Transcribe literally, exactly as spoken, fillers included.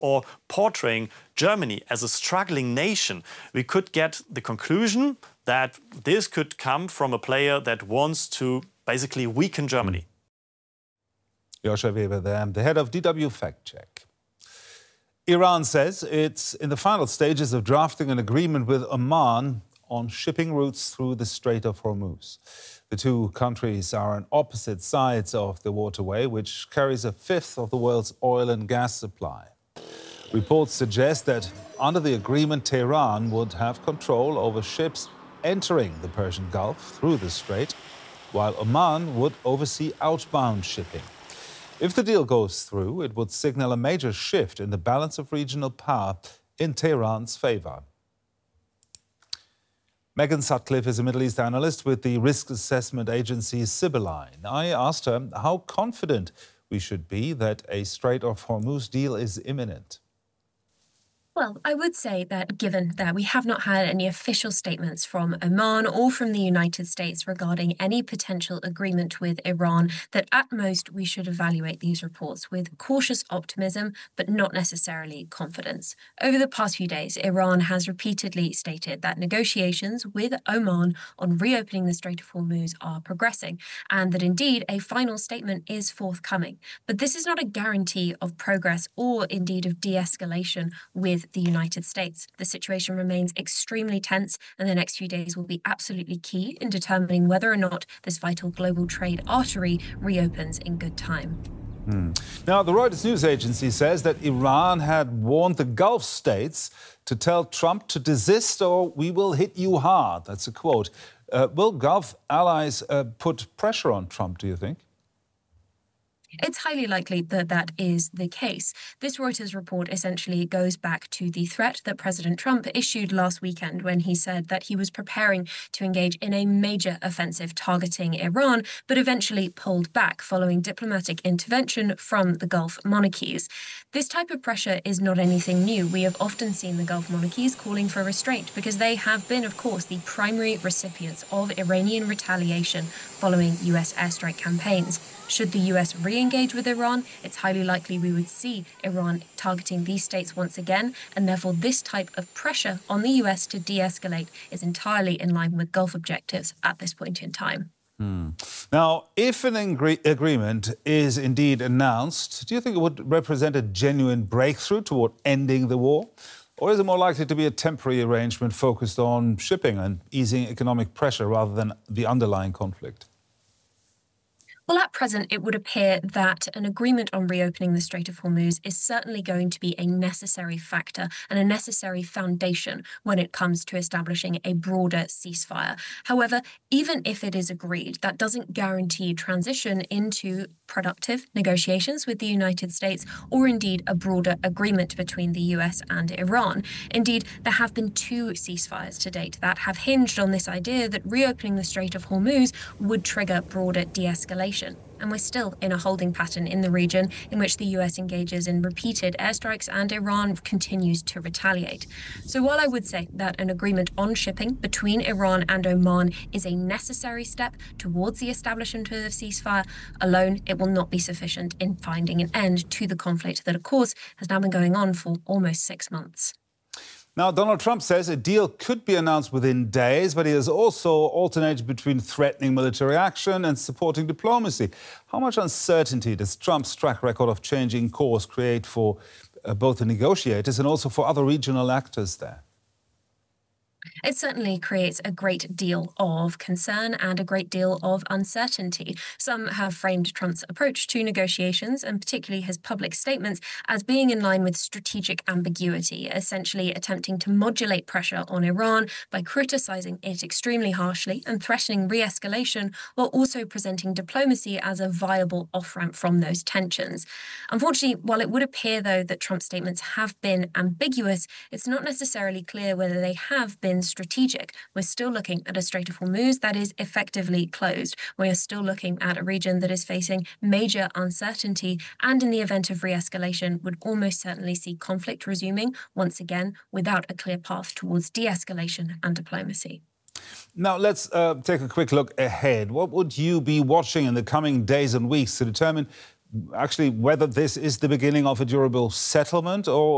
or portraying Germany as a struggling nation, we could get the conclusion that this could come from a player that wants to basically weaken Germany. Joscha Weber there, the head of D W Fact Check. Iran says it's in the final stages of drafting an agreement with Oman on shipping routes through the Strait of Hormuz. The two countries are on opposite sides of the waterway, which carries a fifth of the world's oil and gas supply. Reports suggest that under the agreement, Tehran would have control over ships entering the Persian Gulf through the strait, while Oman would oversee outbound shipping. If the deal goes through, it would signal a major shift in the balance of regional power in Tehran's favor. Megan Sutcliffe is a Middle East analyst with the risk assessment agency Sibylline. I asked her how confident we should be that a Strait of Hormuz deal is imminent. Well, I would say that given that we have not had any official statements from Oman or from the United States regarding any potential agreement with Iran, that at most we should evaluate these reports with cautious optimism, but not necessarily confidence. Over the past few days, Iran has repeatedly stated that negotiations with Oman on reopening the Strait of Hormuz are progressing, and that indeed a final statement is forthcoming. But this is not a guarantee of progress or indeed of de-escalation with the United States. The situation remains extremely tense, and the next few days will be absolutely key in determining whether or not this vital global trade artery reopens in good time. Hmm. Now, the Reuters news agency says that Iran had warned the Gulf states to tell Trump to desist or we will hit you hard. That's a quote. Uh, will Gulf allies uh, put pressure on Trump, do you think? It's highly likely that that is the case. This Reuters report essentially goes back to the threat that President Trump issued last weekend when he said that he was preparing to engage in a major offensive targeting Iran, but eventually pulled back following diplomatic intervention from the Gulf monarchies. This type of pressure is not anything new. We have often seen the Gulf monarchies calling for restraint because they have been, of course, the primary recipients of Iranian retaliation following U S airstrike campaigns. Should the U S re-engage with Iran, it's highly likely we would see Iran targeting these states once again, and therefore this type of pressure on the U S to de-escalate is entirely in line with Gulf objectives at this point in time. Hmm. Now, if an agree- agreement is indeed announced, do you think it would represent a genuine breakthrough toward ending the war? Or is it more likely to be a temporary arrangement focused on shipping and easing economic pressure rather than the underlying conflict? Well, at present, it would appear that an agreement on reopening the Strait of Hormuz is certainly going to be a necessary factor and a necessary foundation when it comes to establishing a broader ceasefire. However, even if it is agreed, that doesn't guarantee transition into productive negotiations with the United States or indeed a broader agreement between the U S and Iran. Indeed, there have been two ceasefires to date that have hinged on this idea that reopening the Strait of Hormuz would trigger broader de-escalation. And we're still in a holding pattern in the region in which the U S engages in repeated airstrikes and Iran continues to retaliate. So while I would say that an agreement on shipping between Iran and Oman is a necessary step towards the establishment of a ceasefire, alone it will not be sufficient in finding an end to the conflict that, of course, has now been going on for almost six months. Now, Donald Trump says a deal could be announced within days, but he has also alternated between threatening military action and supporting diplomacy. How much uncertainty does Trump's track record of changing course create for uh, both the negotiators and also for other regional actors there? It certainly creates a great deal of concern and a great deal of uncertainty. Some have framed Trump's approach to negotiations, and particularly his public statements, as being in line with strategic ambiguity, essentially attempting to modulate pressure on Iran by criticizing it extremely harshly and threatening re-escalation, while also presenting diplomacy as a viable off-ramp from those tensions. Unfortunately, while it would appear, though, that Trump's statements have been ambiguous, it's not necessarily clear whether they have been strategic. We're still looking at a Strait of Hormuz that is effectively closed. We are still looking at a region that is facing major uncertainty and, in the event of re-escalation, would almost certainly see conflict resuming once again without a clear path towards de-escalation and diplomacy. Now, let's uh, take a quick look ahead. What would you be watching in the coming days and weeks to determine actually whether this is the beginning of a durable settlement or